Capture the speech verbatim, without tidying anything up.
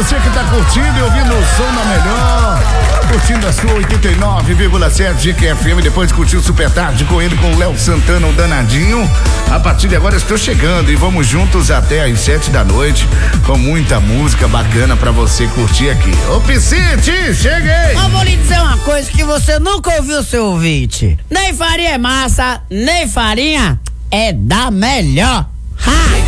você que tá curtindo e ouvindo o som na melhor. Curtindo a sua oitenta e nove vírgula sete G Q F M, depois de curtir o Super Tarde com ele, com o Léo Santana, o danadinho. A partir de agora estou chegando e vamos juntos até às sete da noite, com muita música bacana pra você curtir aqui. Ô Piscite, cheguei! Eu vou lhe dizer uma coisa que você nunca ouviu, seu ouvinte. Nem farinha é massa, nem farinha é da melhor. Ha!